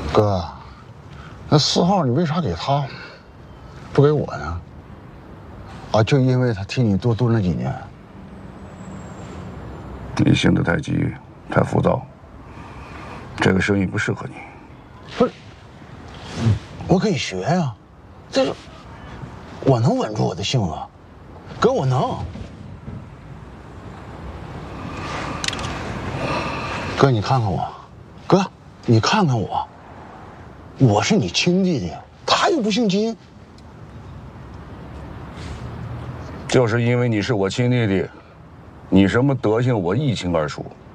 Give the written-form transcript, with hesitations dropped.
哥，那4号你为啥给他，不给我呢？啊，就因为他替你多蹲了几年。 你性子太急，太浮躁，这个生意不适合你。 不是，我可以学呀，这是我能稳住我的性子，哥，我能。哥，你看看我，哥，你看看我，我是你亲弟弟，他又不姓金。 就是因为你是我亲弟弟，你什么德行我一清二楚。